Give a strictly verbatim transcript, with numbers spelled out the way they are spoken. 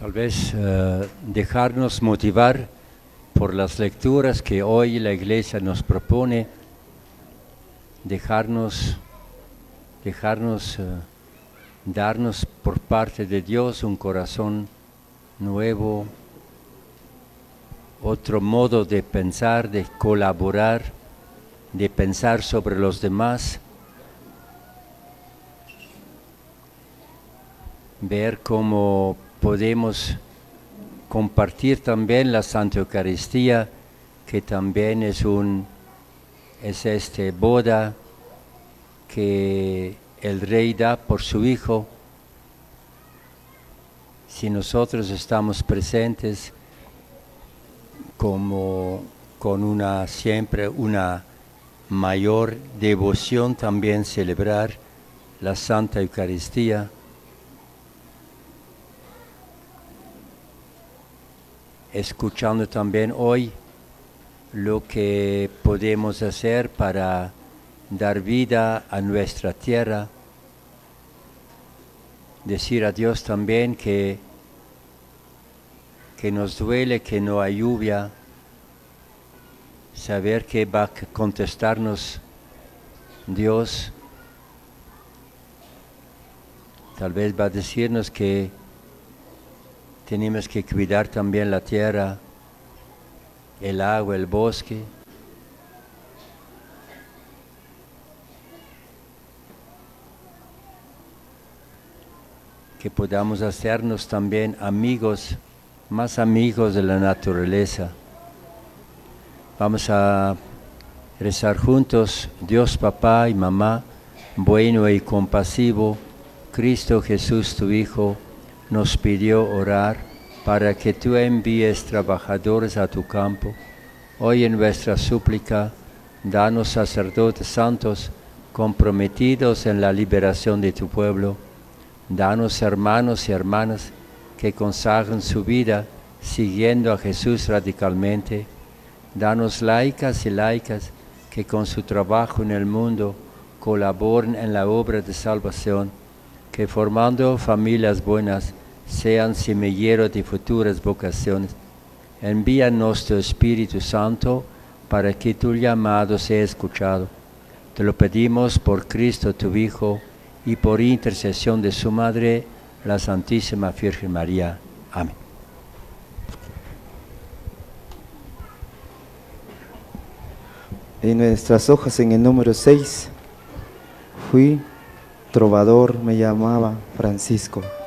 Tal vez uh, dejarnos motivar por las lecturas que hoy la Iglesia nos propone, dejarnos, dejarnos uh, darnos por parte de Dios un corazón nuevo, otro modo de pensar, de colaborar, de pensar sobre los demás, ver cómo podemos compartir también la Santa Eucaristía, que también es un es este boda que el Rey da por su Hijo. Si nosotros estamos presentes como con una siempre una mayor devoción, también celebrar la Santa Eucaristía. Escuchando también hoy lo que podemos hacer para dar vida a nuestra tierra, decir a Dios también que, que nos duele que no hay lluvia, saber que va a contestarnos Dios, tal vez va a decirnos que tenemos que cuidar también la tierra, el agua, el bosque. Que podamos hacernos también amigos, más amigos de la naturaleza. Vamos a rezar juntos. Dios Papá y Mamá, bueno y compasivo, Cristo Jesús tu Hijo, nos pidió orar para que tú envíes trabajadores a tu campo. Hoy en nuestra súplica, danos sacerdotes santos comprometidos en la liberación de tu pueblo. Danos hermanos y hermanas que consagren su vida siguiendo a Jesús radicalmente. Danos laicas y laicas que con su trabajo en el mundo colaboren en la obra de salvación, que formando familias buenas sean semilleros de futuras vocaciones. Envíanos tu Espíritu Santo para que tu llamado sea escuchado. Te lo pedimos por Cristo tu Hijo y por intercesión de su Madre, la Santísima Virgen María. Amén. En nuestras hojas, en el número seis, fui trovador, me llamaba Francisco.